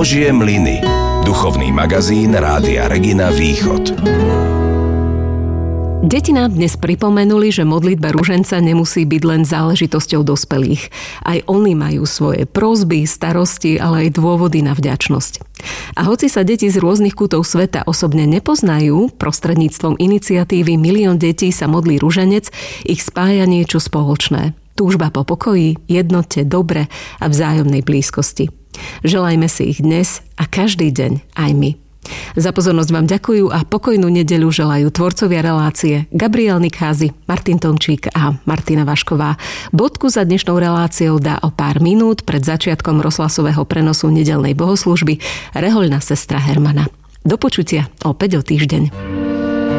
Božie mlyny. Duchovný magazín Rádia Regina Východ. Deti nám dnes pripomenuli, že modlitba ruženca nemusí byť len záležitosťou dospelých. Aj oni majú svoje prosby, starosti, ale aj dôvody na vďačnosť. A hoci sa deti z rôznych kútov sveta osobne nepoznajú, prostredníctvom iniciatívy Milión detí sa modlí ruženec, ich spája niečo spoločné. Túžba po pokoji, jednote, dobre a vzájomnej blízkosti. Želajme si ich dnes a každý deň aj my. Za pozornosť vám ďakujú a pokojnú nedeľu želajú tvorcovia relácie Gabriel Nikházy, Martin Tomčík a Martina Vašková. Bodku za dnešnou reláciou dá o pár minút pred začiatkom rozhlasového prenosu nedeľnej bohoslúžby rehoľná sestra Hermana. Do počutia opäť o týždeň.